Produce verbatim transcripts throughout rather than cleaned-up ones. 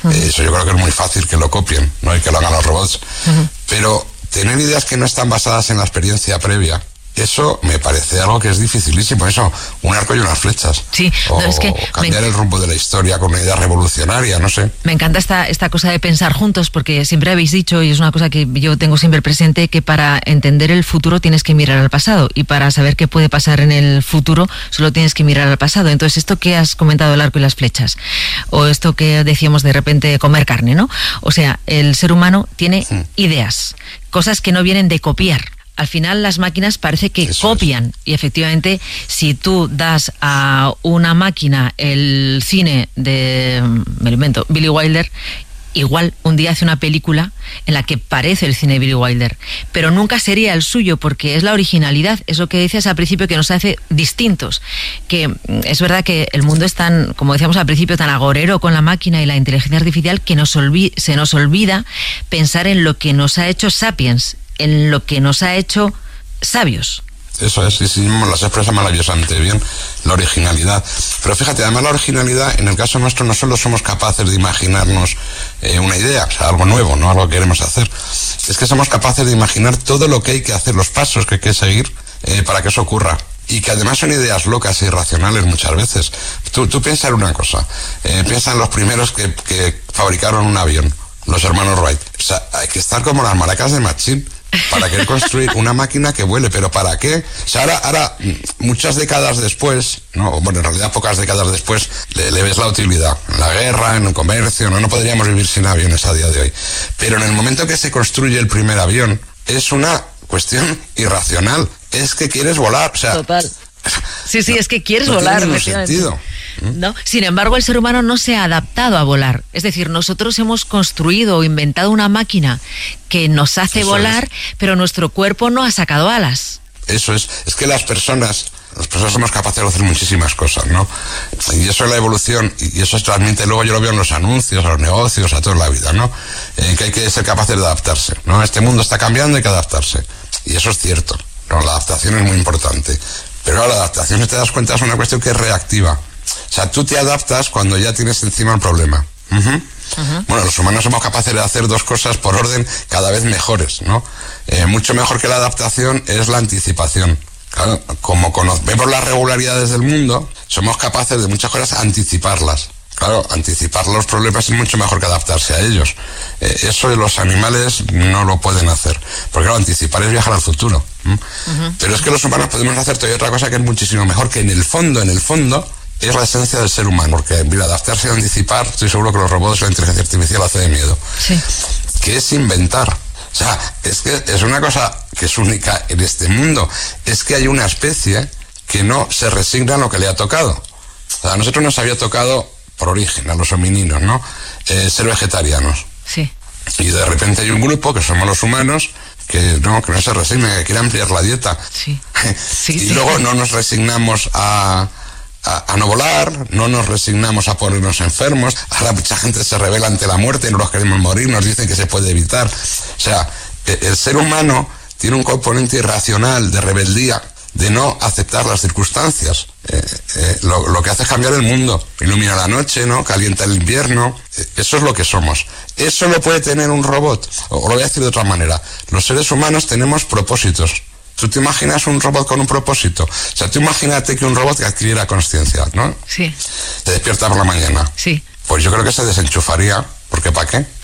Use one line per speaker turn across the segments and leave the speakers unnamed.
Uh-huh. Eso yo creo que es muy fácil que lo copien, ¿no? Y que lo hagan los robots. Uh-huh. Pero tener ideas que no están basadas en la experiencia previa, eso me parece algo que es dificilísimo. Eso, un arco y unas flechas.
Sí,
o
no, es que
cambiar
me...
el rumbo de la historia con una idea revolucionaria, no sé.
Me encanta esta, esta cosa de pensar juntos, porque siempre habéis dicho, y es una cosa que yo tengo siempre presente, que para entender el futuro tienes que mirar al pasado, y para saber qué puede pasar en el futuro solo tienes que mirar al pasado. Entonces, esto que has comentado, el arco y las flechas, o esto que decíamos de repente, comer carne, ¿no? O sea, el ser humano tiene sí. ideas, cosas que no vienen de copiar. Al final las máquinas parece que Eso copian es. Y efectivamente si tú das a una máquina el cine de, me lo invento, Billy Wilder, igual un día hace una película en la que parece el cine de Billy Wilder, pero nunca sería el suyo, porque es la originalidad, es lo que decías al principio, que nos hace distintos. Que es verdad que el mundo es tan, como decíamos al principio, tan agorero con la máquina y la inteligencia artificial, que nos olvi- se nos olvida pensar en lo que nos ha hecho sapiens, en lo que nos ha hecho sabios.
Eso es, sí, sí, las expresa maravillosamente bien, la originalidad. Pero fíjate, además la originalidad, en el caso nuestro, no solo somos capaces de imaginarnos eh, una idea, o sea, algo nuevo, no algo que queremos hacer, es que somos capaces de imaginar todo lo que hay que hacer, los pasos que hay que seguir eh, para que eso ocurra. Y que además son ideas locas e irracionales muchas veces. Tú, tú piensa en una cosa, eh, piensa en los primeros que, que fabricaron un avión, los hermanos Wright. O sea, hay que estar como las maracas de Machín para querer construir una máquina que vuele, pero ¿para qué? O sea, ahora, ahora muchas décadas después, no, bueno, en realidad pocas décadas después, le, le ves la utilidad. En la guerra, en el comercio, no, no podríamos vivir sin aviones a día de hoy. Pero en el momento que se construye el primer avión, es una cuestión irracional. Es que quieres volar, o sea...
Total. Sí, sí,
no,
es que quieres
no
volar.
No tiene ningún sentido.
¿No? Sin embargo, el ser humano no se ha adaptado a volar. Es decir, nosotros hemos construido o inventado una máquina que nos hace Eso volar, es. Pero nuestro cuerpo no ha sacado alas.
Eso es. Es que las personas, las personas somos capaces de hacer muchísimas cosas, ¿no? Y eso es la evolución, y eso se transmite, luego yo lo veo en los anuncios, a los negocios, a toda la vida, ¿no? Eh, que hay que ser capaces de adaptarse, ¿no? Este mundo está cambiando, hay que adaptarse. Y eso es cierto, ¿no? La adaptación es muy importante. Pero ahora la adaptación, si te das cuenta, es una cuestión que es reactiva. O sea, tú te adaptas cuando ya tienes encima el problema. Uh-huh. Uh-huh. Bueno, los humanos somos capaces de hacer dos cosas por orden cada vez mejores, ¿no? Eh, mucho mejor que la adaptación es la anticipación. Claro, como conocemos las regularidades del mundo, somos capaces de muchas cosas anticiparlas. Claro, anticipar los problemas es mucho mejor que adaptarse a ellos. Eh, eso de los animales no lo pueden hacer. Porque claro, anticipar es viajar al futuro. ¿Mm? Uh-huh. Pero es que los humanos podemos hacer todavía otra cosa que es muchísimo mejor, que en el fondo, en el fondo, es la esencia del ser humano. Porque, mira, adaptarse y anticipar, estoy seguro que los robots y la inteligencia artificial hace de miedo.
Sí.
Que es inventar. O sea, es que es una cosa que es única en este mundo. Es que hay una especie que no se resigna a lo que le ha tocado. O sea, a nosotros nos había tocado, por origen, a los homininos, ¿no? Eh, ser vegetarianos.
Sí.
Y de repente hay un grupo, que somos los humanos, que no, que no se resigna, que quiere ampliar la dieta.
Sí. Sí,
y
sí.
luego no nos resignamos a, a, a no volar, no nos resignamos a ponernos enfermos. Ahora mucha gente se revela ante la muerte, no nos queremos morir, nos dicen que se puede evitar. O sea, el ser humano tiene un componente irracional de rebeldía, de no aceptar las circunstancias. Eh, eh, lo, lo que hace es cambiar el mundo. Ilumina la noche, ¿no? Calienta el invierno. Eh, eso es lo que somos. Eso lo puede tener un robot. O, o lo voy a decir de otra manera. Los seres humanos tenemos propósitos. ¿Tú te imaginas un robot con un propósito? O sea, tú imagínate que un robot que adquiriera conciencia, ¿no?
Sí.
Te despierta por la mañana.
Sí.
Pues yo creo que se desenchufaría. ¿Porque para qué?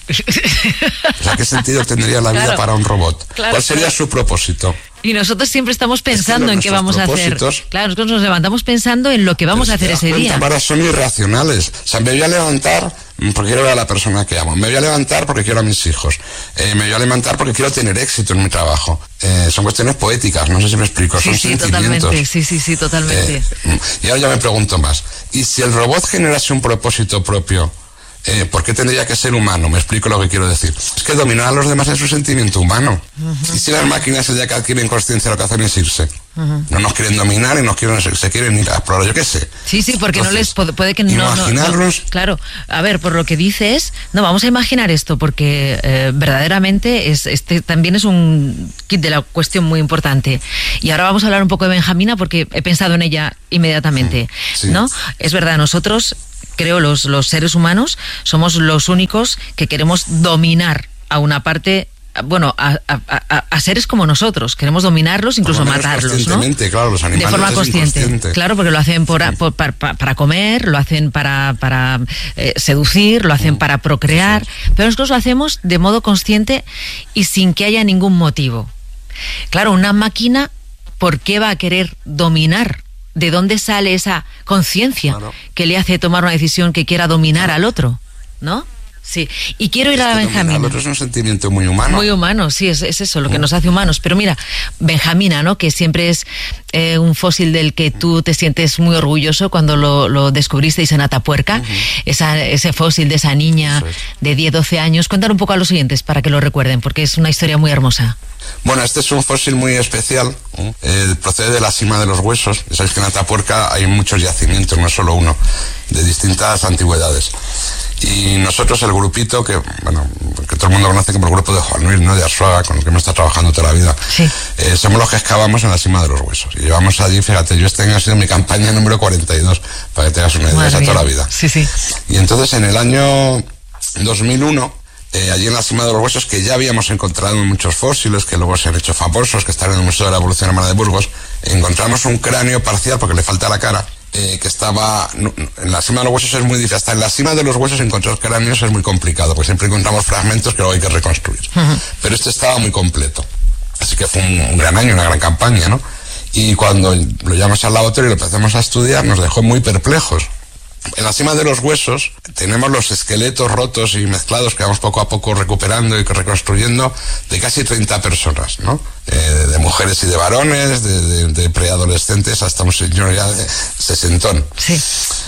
O sea, ¿qué sentido tendría la vida claro, para un robot? Claro, ¿Cuál sería claro. su propósito?
Y nosotros siempre estamos pensando es que en qué vamos a hacer. Claro, nosotros nos levantamos pensando en lo que vamos a hacer ese día.
Ahora son irracionales. O sea, me voy a levantar porque quiero ver a la persona que amo. Me voy a levantar porque quiero a mis hijos. Eh, me voy a levantar porque quiero tener éxito en mi trabajo. Eh, son cuestiones poéticas, no sé si me explico.
Sí,
son
sí,
sentimientos.
Totalmente. Sí, sí, sí, totalmente.
Eh, y ahora ya me pregunto más. ¿Y si el robot generase un propósito propio? Eh, ¿Por qué tendría que ser humano? Me explico lo que quiero decir. Es que dominar a los demás es su sentimiento humano. Uh-huh. Y si las máquinas el día que adquieren conciencia lo que hacen es irse. Uh-huh. No nos quieren dominar y nos quieren, se quieren ir a explorar, yo qué sé.
Sí, sí, porque Entonces, no les puede, puede que no...
Imaginarlos...
No, no, claro, a ver, por lo que dices, no, vamos a imaginar esto, porque eh, verdaderamente es, este también es un kit de la cuestión muy importante. Y ahora vamos a hablar un poco de Benjamina, porque he pensado en ella inmediatamente, sí. ¿no? Es verdad, nosotros... creo, los, los seres humanos somos los únicos que queremos dominar a una parte, bueno, a, a, a, a seres como nosotros, queremos dominarlos, incluso matarlos, ¿no?
Claro, los animales
de forma consciente, claro, porque lo hacen por,
sí.
por, para, para comer, lo hacen para, para eh, seducir, lo hacen mm. para procrear, sí. pero nosotros lo hacemos de modo consciente y sin que haya ningún motivo. Claro, una máquina, ¿por qué va a querer dominar? ¿De dónde sale esa conciencia claro. que le hace tomar una decisión que quiera dominar claro. al otro? ¿No? Sí, y quiero ir
es
a la Benjamina.
El otro es un sentimiento muy humano.
Muy humano, sí, es, es eso, lo que nos hace humanos. Pero mira, Benjamina, ¿no? Que siempre es eh, un fósil del que tú te sientes muy orgulloso cuando lo, lo descubristeis en Atapuerca. Uh-huh. Esa, ese fósil de esa niña es. de diez, doce años. Cuéntale un poco a los oyentes para que lo recuerden, porque es una historia muy hermosa.
Bueno, este es un fósil muy especial, eh, procede de la Sima de los Huesos. Sabéis que en Atapuerca hay muchos yacimientos, no solo uno, de distintas antigüedades. Y nosotros, el grupito, que bueno, que todo el mundo conoce como el grupo de Juan Luis, ¿no? De Arzuaga, con el que hemos estado trabajando toda la vida,
sí.
eh, somos los que excavamos en la Sima de los Huesos. Y llevamos allí, fíjate, yo este año ha sido mi campaña número cuarenta y dos, para que tengas una idea, esa toda la vida.
Sí, sí.
Y entonces en el año dos mil uno, eh, allí en la Sima de los Huesos, que ya habíamos encontrado muchos fósiles, que luego se han hecho famosos, que están en el Museo de la Evolución Humana de Burgos, encontramos un cráneo parcial, porque le falta la cara, Eh, que estaba en la Sima de los Huesos. Es muy difícil, hasta en la Sima de los Huesos encontrar cráneos es muy complicado, porque siempre encontramos fragmentos que luego hay que reconstruir. Uh-huh. Pero este estaba muy completo, así que fue un, un gran año, una gran campaña, ¿no? Y cuando lo llevamos al laboratorio y lo empezamos a estudiar, nos dejó muy perplejos. En la Sima de los Huesos tenemos los esqueletos rotos y mezclados que vamos poco a poco recuperando y reconstruyendo de casi treinta personas, ¿no? Eh, de mujeres y de varones, de, de, de preadolescentes hasta un señor ya de sesentón.
Sí.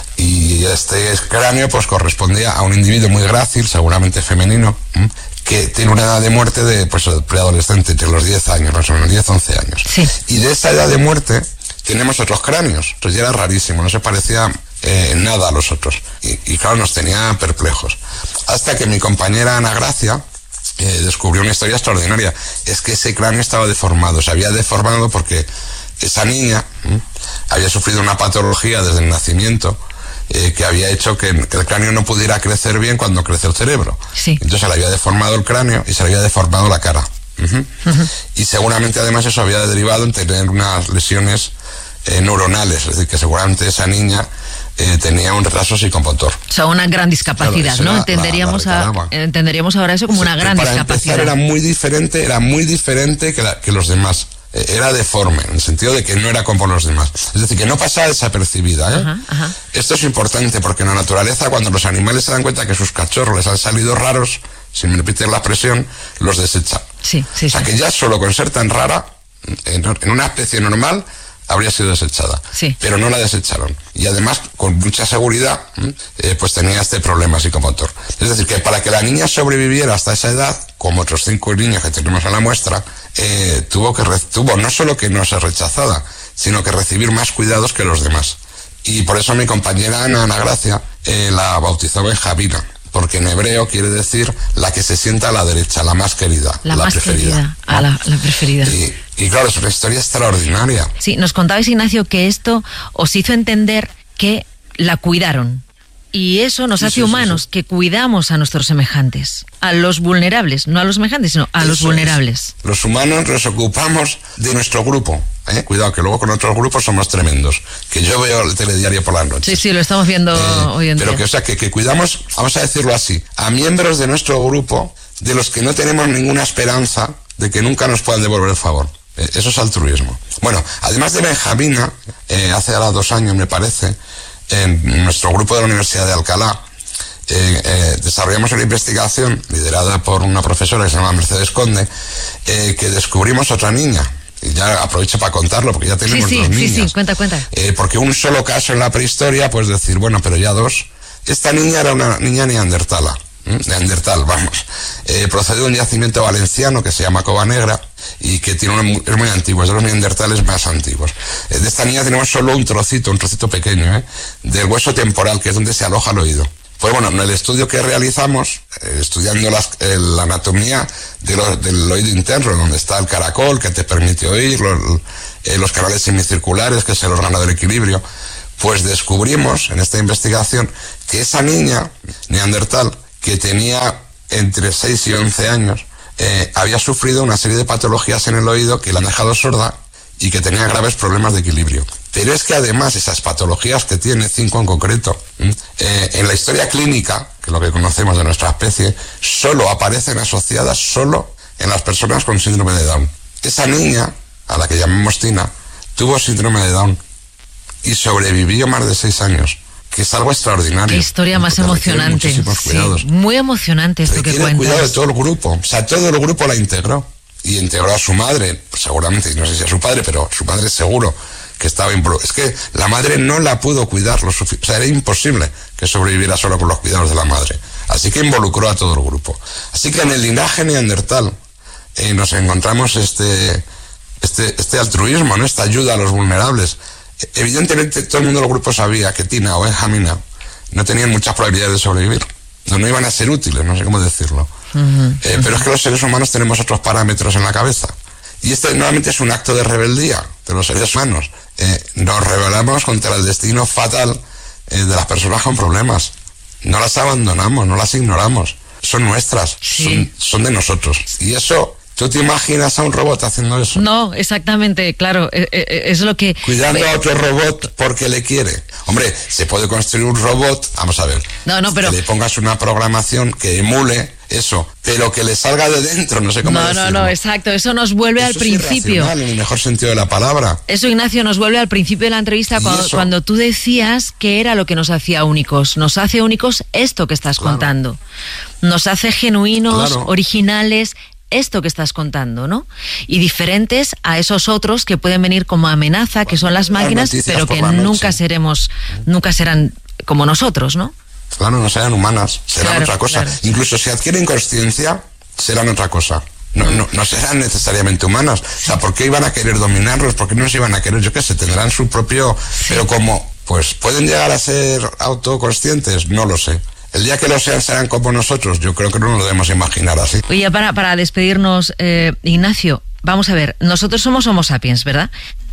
Y este cráneo pues correspondía a un individuo muy grácil, seguramente femenino, ¿eh? que tiene una edad de muerte de pues preadolescente, entre los diez años, más o menos diez, once años.
Sí.
Y de esa edad de muerte tenemos otros cráneos, entonces ya era rarísimo, no se parecía eh, nada a los otros. Y, y claro, nos tenía perplejos. Hasta que mi compañera Ana Gracia eh, descubrió una historia extraordinaria. Es que ese cráneo estaba deformado, se había deformado porque esa niña ¿eh? había sufrido una patología desde el nacimiento, Eh, que había hecho que, que el cráneo no pudiera crecer bien cuando crece el cerebro.
Sí.
Entonces se le había deformado el cráneo y se le había deformado la cara. Uh-huh. Uh-huh. Y seguramente además eso había derivado en tener unas lesiones eh, neuronales, es decir, que seguramente esa niña eh, tenía un retraso psicomotor.
O sea, una gran discapacidad, claro, ¿no?
La,
entenderíamos,
la,
la a, entenderíamos ahora eso como sí, una gran
para
discapacidad.
Empezar, era muy diferente, era muy diferente que, la, que los demás. Era deforme, en el sentido de que no era como los demás. Es decir, que no pasaba desapercibida, ¿eh? Ajá, ajá. Esto es importante porque en la naturaleza, cuando los animales se dan cuenta que sus cachorros les han salido raros, si me repiten la expresión, los desechan.
Sí, sí,
o sea,
sí.
que ya solo con ser tan rara, en, en una especie normal, habría sido desechada.
Sí.
Pero no la desecharon. Y además, con mucha seguridad, eh, pues tenía este problema psicomotor. Es decir, que para que la niña sobreviviera hasta esa edad, como otros cinco niños que tenemos en la muestra, eh, tuvo que tuvo no solo que no ser rechazada, sino que recibir más cuidados que los demás. Y por eso mi compañera Ana, Ana Gracia eh, la bautizó Benjamina, porque en hebreo quiere decir la que se sienta a la derecha, la más querida,
la,
la
más
preferida.
Querida, a la, la preferida.
Y, y claro, es una historia extraordinaria.
Sí, nos contabais, Ignacio, que esto os hizo entender que la cuidaron. Y eso nos sí, hace sí, humanos, sí, sí. que cuidamos a nuestros semejantes, a los vulnerables, no a los semejantes, sino a eso los vulnerables.
Es. Los humanos nos ocupamos de nuestro grupo. ¿eh? Cuidado, que luego con otros grupos somos tremendos. Que yo veo el telediario por las noches.
Sí, sí, lo estamos viendo eh, hoy en
pero
día.
Pero que, o sea, que, que cuidamos, vamos a decirlo así, a miembros de nuestro grupo, de los que no tenemos ninguna esperanza de que nunca nos puedan devolver el favor. Eh, eso es altruismo. Bueno, además de Benjamina, eh, hace ahora dos años me parece, en nuestro grupo de la Universidad de Alcalá eh, eh, desarrollamos una investigación liderada por una profesora que se llama Mercedes Conde, eh, que descubrimos otra niña. Y ya aprovecho para contarlo porque ya tenemos
sí, sí,
dos niñas.
Sí, sí, cuenta, cuenta.
Eh, porque un solo caso en la prehistoria, pues decir, bueno, pero ya dos. Esta niña era una niña neandertala. Neandertal, vamos. Eh, procede de un yacimiento valenciano que se llama Cova Negra y que tiene un, es muy antiguo, es de los neandertales más antiguos. Eh, de esta niña tenemos solo un trocito, un trocito pequeño, ¿eh? del hueso temporal, que es donde se aloja el oído. Pues bueno, en el estudio que realizamos, eh, estudiando las, eh, la anatomía de lo, del oído interno, donde está el caracol que te permite oír, los, eh, los canales semicirculares, que es el órgano del equilibrio, Pues descubrimos en esta investigación que esa niña neandertal, que tenía entre seis y once años, eh, había sufrido una serie de patologías en el oído que la han dejado sorda y que tenía graves problemas de equilibrio. Pero es que además esas patologías que tiene, cinco en concreto, eh, en la historia clínica, que es lo que conocemos de nuestra especie, solo aparecen asociadas solo en las personas con síndrome de Down. Esa niña, a la que llamamos Tina, tuvo síndrome de Down y sobrevivió más de seis años, que es algo extraordinario.
Qué historia más emocionante.
Muchísimos cuidados.
Sí, muy emocionante esto que cuentas.
Cuidado de todo el grupo, o sea, todo el grupo la integró. Y integró a su madre, seguramente, no sé si a su padre, pero su padre seguro que estaba involucrado. Es que la madre no la pudo cuidar lo suficiente, o sea, era imposible que sobreviviera solo con los cuidados de la madre. Así que involucró a todo el grupo. Así que en el linaje neandertal eh, nos encontramos este, este, este altruismo, ¿no? Esta ayuda a los vulnerables. Evidentemente todo el mundo del grupo sabía que Tina o Benjamina no tenían muchas probabilidades de sobrevivir. No, no iban a ser útiles, no sé cómo decirlo. Uh-huh. eh, pero es que los seres humanos tenemos otros parámetros en la cabeza. Y este normalmente es un acto de rebeldía de los seres humanos. Eh, nos rebelamos contra el destino fatal eh, de las personas con problemas. No las abandonamos, no las ignoramos. Son nuestras, sí. son, son de nosotros. Y eso... ¿Tú te imaginas a un robot haciendo eso?
No, exactamente, claro, es lo que...
Cuidando a otro robot porque le quiere. Hombre, se puede construir un robot, vamos a ver,
no, no, pero...
que le pongas una programación que emule eso, pero que le salga de dentro, no sé cómo
no,
decirlo.
No, no, exacto, eso nos vuelve
eso
al principio.
En el mejor sentido de la palabra.
Eso, Ignacio, nos vuelve al principio de la entrevista cuando, cuando tú decías que era lo que nos hacía únicos. Nos hace únicos esto que estás claro. contando. Nos hace genuinos, claro. originales... esto que estás contando, ¿no? Y diferentes a esos otros que pueden venir como amenaza, que son las máquinas, pero que nunca seremos, nunca serán como nosotros, ¿no?
Claro, no serán humanas, serán
claro,
otra cosa.
Claro.
Incluso si adquieren consciencia, serán otra cosa. No, no, no serán necesariamente humanas. O sea, ¿por qué iban a querer dominarlos? ¿Por qué no se iban a querer? Yo qué sé, tendrán su propio... Sí. Pero como, pues, ¿pueden llegar a ser autoconscientes? No lo sé. El día que lo sean serán como nosotros. Yo creo que no nos debemos imaginar así.
Oye, para, para despedirnos, eh, Ignacio, vamos a ver, nosotros somos Homo sapiens, ¿verdad?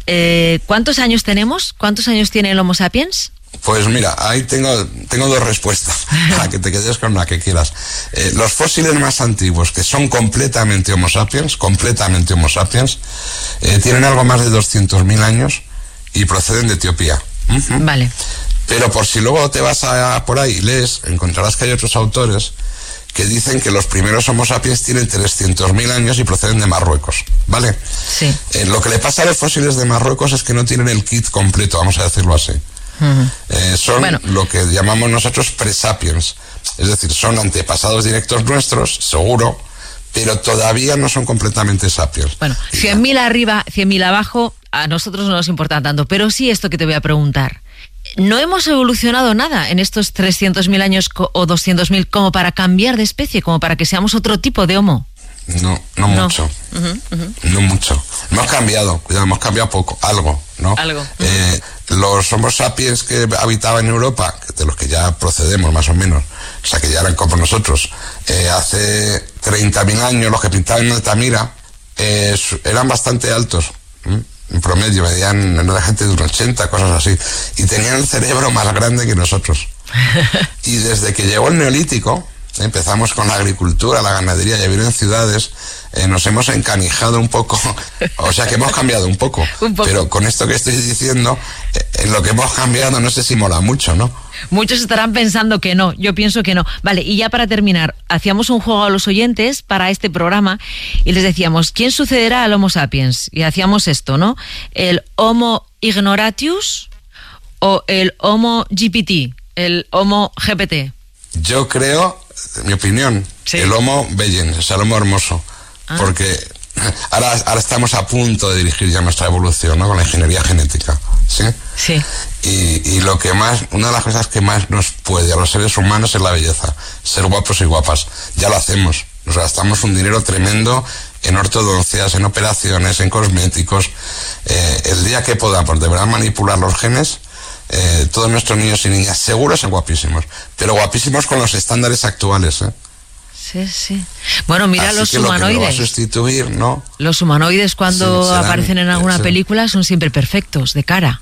Eh, ¿Cuántos años tenemos? ¿Cuántos años tiene el Homo sapiens?
Pues mira, ahí tengo, tengo dos respuestas, para que te quedes con la que quieras. Eh, los fósiles más antiguos, que son completamente Homo sapiens, completamente Homo sapiens, eh, tienen algo más de doscientos mil años y proceden de Etiopía. Uh-huh.
Vale.
Pero por si luego te vas a, por ahí y lees, encontrarás que hay otros autores que dicen que los primeros Homo sapiens tienen trescientos mil años y proceden de Marruecos, ¿vale?
Sí.
Eh, lo que le pasa a los fósiles de Marruecos es que no tienen el kit completo, vamos a decirlo así. Uh-huh. Eh, son bueno. lo que llamamos nosotros presapiens, es decir, son antepasados directos nuestros, seguro, pero todavía no son completamente sapiens.
Bueno, cien mil arriba, cien mil abajo, a nosotros no nos importa tanto, pero sí esto que te voy a preguntar. No hemos evolucionado nada en estos trescientos mil años o doscientos mil como para cambiar de especie, como para que seamos otro tipo de Homo.
No, no, no. mucho. Uh-huh, uh-huh. No mucho. Hemos cambiado, cuidado, hemos cambiado poco, algo, ¿no?
Algo.
Eh, los Homo sapiens que habitaban en Europa, de los que ya procedemos más o menos, o sea que ya eran como nosotros, eh, hace treinta mil años, los que pintaban en Altamira, eh, eran bastante altos. ¿Mm? En promedio medían una gente de un ochenta, cosas así, y tenían el cerebro más grande que nosotros. Y desde que llegó el Neolítico, empezamos con la agricultura, la ganadería, ya vivir en ciudades, eh, nos hemos encanijado un poco, o sea que hemos cambiado un poco,
un poco.
Pero con esto que estoy diciendo, eh, en lo que hemos cambiado no sé si mola mucho, ¿no?
Muchos estarán pensando que no, yo pienso que no. Vale, y ya para terminar, hacíamos un juego a los oyentes para este programa y les decíamos, ¿quién sucederá al Homo sapiens? Y hacíamos esto, ¿no? ¿El Homo ignoratius o el Homo G P T, el Homo G P T?
Yo creo, en mi opinión, sí. el Homo Bellens, o sea, el Homo hermoso, ah. porque ahora, ahora estamos a punto de dirigir ya nuestra evolución, ¿no? Con la ingeniería genética, ¿sí?
Sí.
Y, y lo que más, una de las cosas que más nos puede a los seres humanos es la belleza, ser guapos y guapas. Ya lo hacemos, nos gastamos un dinero tremendo en ortodoncias, en operaciones, en cosméticos. Eh, el día que podamos de verdad manipular los genes, eh, todos nuestros niños y niñas seguros son guapísimos, pero guapísimos con los estándares actuales, ¿eh?
Sí, sí. Bueno, mira,
así
los
que
humanoides.
Lo que lo va a sustituir, ¿no?
Los humanoides cuando sí, serán, aparecen en alguna
serán.
película son siempre perfectos, de cara.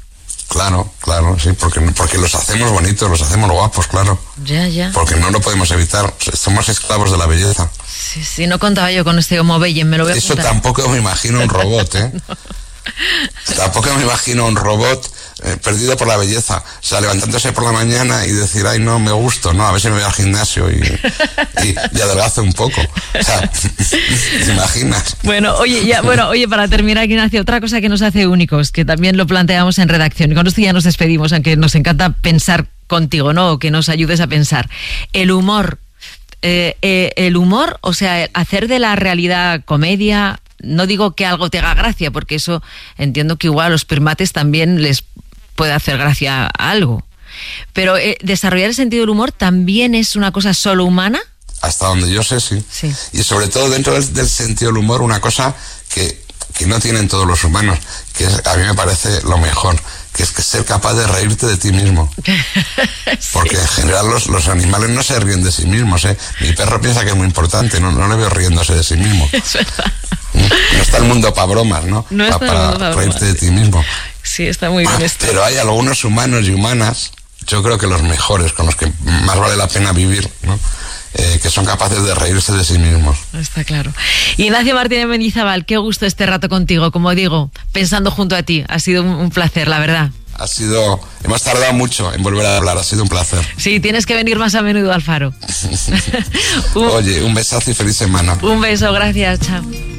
Claro, claro, sí, porque, porque los hacemos bonitos, los hacemos guapos, claro.
Ya, ya.
Porque no lo podemos evitar, somos esclavos de la belleza.
Sí, sí, no contaba yo con este Homo Bellem, me lo voy a
Eso
apuntar.
tampoco me imagino un robot, ¿eh? No. Tampoco me imagino un robot eh, perdido por la belleza, o sea, levantándose por la mañana y decir, ay, no, me gusto, no, a ver si me voy al gimnasio y, y, y adelgazo un poco. O sea, ¿te imaginas?
Bueno, oye, ya, bueno, oye, para terminar, Ignacio, otra cosa que nos hace únicos, que también lo planteamos en redacción, y con esto ya nos despedimos, aunque nos encanta pensar contigo, ¿no? O que nos ayudes a pensar. El humor, eh, eh, el humor, o sea, hacer de la realidad comedia. No digo que algo te haga gracia, porque eso entiendo que igual a los primates también les puede hacer gracia a algo. Pero eh, desarrollar el sentido del humor también es una cosa solo humana.
Hasta donde yo sé, sí.
Sí.
Y sobre todo dentro del, del sentido del humor, una cosa que, que no tienen todos los humanos, que es, a mí me parece lo mejor, que es que ser capaz de reírte de ti mismo. Sí. Porque en general los, los animales no se ríen de sí mismos, ¿eh? Mi perro piensa que es muy importante, no, no le veo riéndose de sí mismo.
Es verdad.
No está el mundo para bromas, ¿no?
No
pa,
está
para
el mundo para
reírte
bromas.
de ti mismo.
Sí, está muy bien esto.
Pero hay algunos humanos y humanas, yo creo que los mejores, con los que más vale la pena vivir, ¿no? Eh, que son capaces de reírse de sí mismos.
Está claro. Ignacio Martínez Mendizábal, qué gusto este rato contigo, como digo, pensando junto a ti. Ha sido un, un placer, la verdad.
Ha sido... Hemos tardado mucho en volver a hablar, ha sido un placer.
Sí, tienes que venir más a menudo al Faro.
un, Oye, un besazo y feliz semana.
Un beso, gracias, chao.